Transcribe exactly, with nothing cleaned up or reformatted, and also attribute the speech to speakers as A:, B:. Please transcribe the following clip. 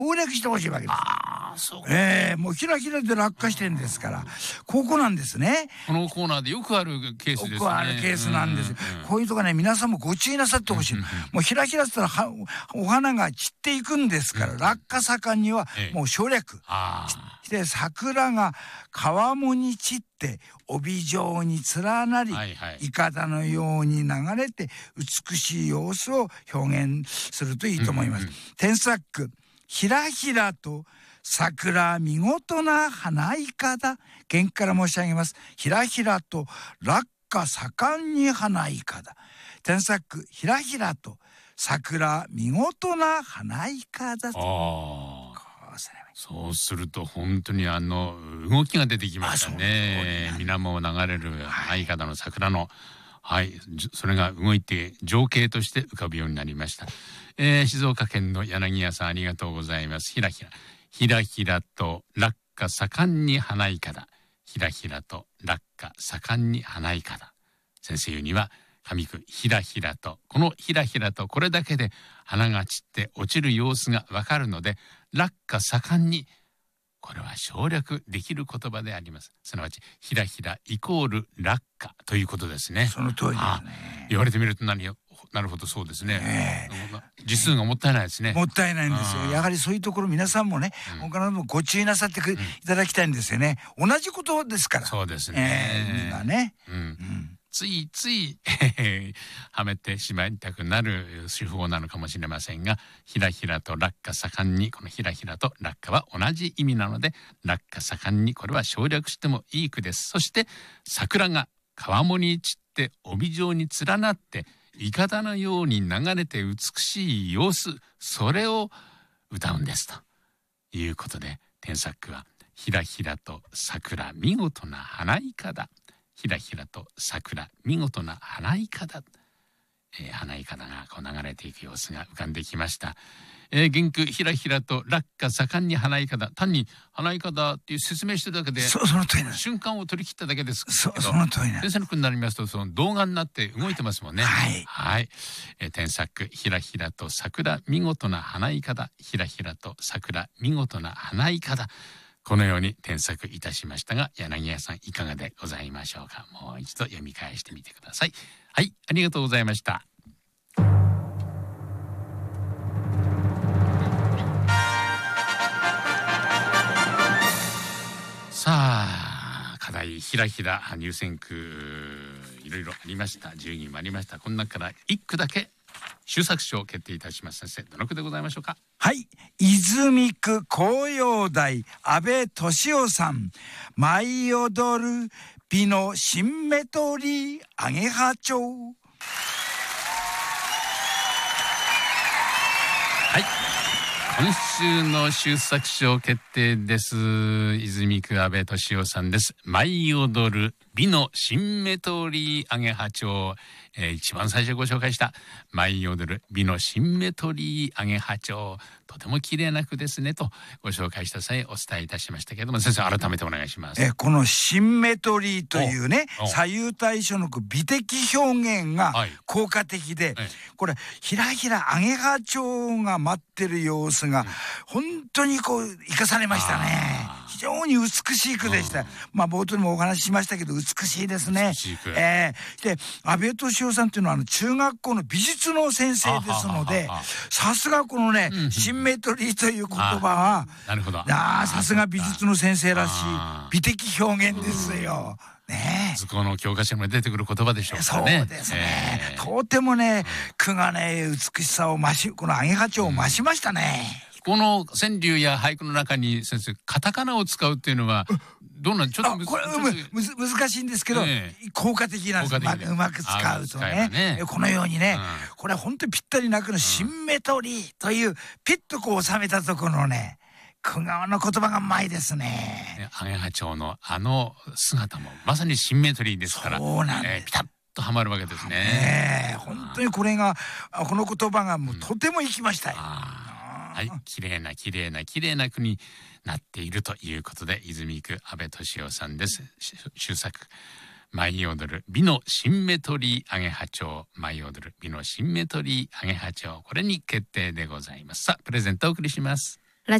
A: 攻略してほしいわけです。
B: ああ、そうか。
A: ええもうひらひらで落下してるんですから、ここなんですね。
B: このコーナーでよくあるケースですね。
A: よくあるケースなんです。
B: うんうんうん、
A: こういうとこね、皆さんもご注意なさってほしい。もうひらひらって言ったらはお花が散っていくんですから、うん、落下盛んにはもう省略。ええ、で桜が川面に散って帯状に連なり、はいはい、いかだのように流れて美しい様子を表現するといいと思います。うんうんうん、添削句、ひらひらと桜見事な花いかだ。原句から申し上げます。ひらひらと落下盛んに花いかだ。添削句、ひらひらと桜見事な花いかだと。あ
B: そうすると本当にあの動きが出てきましたね。水面を流れる花いかだの桜の、はい、それが動いて情景として浮かぶようになりました。えー、静岡県の柳屋さん、ありがとうございます。ひらひらひらひらと落下盛んに花いかだ。ひらひらと落下盛んに花いかだ。先生言うには上句ひらひらと、このひらひらとこれだけで花が散って落ちる様子がわかるので、落下盛んに、これは省略できる言葉であります。すなわちひらひらイコール落下ということですね。
A: その通りですね。
B: 言われてみると何よ、なるほど、そうですね。字数がもったいないですね。
A: もったいないんですよ。やはりそういうところ皆さんもね、うん、他のもご注意なさっていただきたいんですよね。同じことですから。
B: そうですね。
A: えー、意味がね。
B: うんうんついついはめてしまいたくなる手法なのかもしれませんが、ひらひらと落下盛んに、このひらひらと落下は同じ意味なので、落下盛んに、これは省略してもいい句です。そして桜が川面に散って帯状に連なっていかだのように流れて美しい様子、それを歌うんですということで、添削句はひらひらと桜見事な花いかだ。ひらひらと桜見事な花いかだ、えー、花いかだがこう流れていく様子が浮かんできました。えー、原句ひらひらと落下盛んに花いかだ、単に花いかだっていう説明してるだけで、
A: そその通りな
B: 瞬間を取り切っただけですけど、
A: そその通りな
B: 先生の句になりますとその動画になって動いてますもんね。
A: はい、
B: はいえー、添削ひらひらと桜見事な花いかだ、ひらひらと桜見事な花いかだ、このように添削いたしましたが、柳屋さんいかがでございましょうか。もう一度読み返してみてください。はい、ありがとうございました。さあ、課題ひらひら入選句いろいろありました。じゅうにもありました。この中からいっ句だけ修作賞を決定いたします。先生、どの句でございましょうか。
A: はい、泉区紅葉台安倍俊夫さん、舞い踊る美のシンメトリーアゲハチョウ。
B: はい、今週の修作賞決定です。泉区安倍俊夫さんです。舞い踊る美のシンメトリーアゲハチョウ、えー、一番最初ご紹介した舞い踊る美のシンメトリーアゲハチョウ、とても綺麗な句ですねとご紹介した際お伝えいたしましたけれども、先生改めてお願いします。
A: えこのシンメトリーというね左右対称の美的表現が効果的で、はい、これひらひらアゲハチョウが待ってる様子が本当にこう生かされましたね。非常に美しい句でした。まあ冒頭にもお話ししましたけど美しいですね。えー、で安倍俊夫さんっていうのはあの中学校の美術の先生ですので、さすがこのね、うん、シンメトリーという言葉は
B: なるほど、
A: あさすが美術の先生らしい美的表現ですよ。ね、
B: 図工の教科書にも出てくる言葉でしょうかね。
A: そうですね、えー、とてもね句がね美しさを増し、このアゲハチョウを増しましたね。
B: うん、この川柳や俳句の中に先生カタカナを使うっていうのはどうなん、ちょっと
A: これむず難しいんですけど、えー、効果的なんです。うまく、うまく使うとね、ねこのようにね、うん、これは本当にぴったりなくのシンメトリーというピッとこう収めたところのね句側の言葉がうまいですね。
B: アゲハチョウのあの姿もまさにシンメトリーですから、
A: そうなんです、
B: えー、ピタッとはまるわけですね。
A: ね本当にこれがこの言葉がもうとても生きましたよ。うん
B: はい、綺麗な綺麗な綺麗な句になっているということで、泉区安倍俊夫さんです。修作舞い踊る美のシンメトリーアゲハチョウ、舞い踊る美のシンメトリーアゲハチョウ、これに決定でございます。さあプレゼントをお送りします。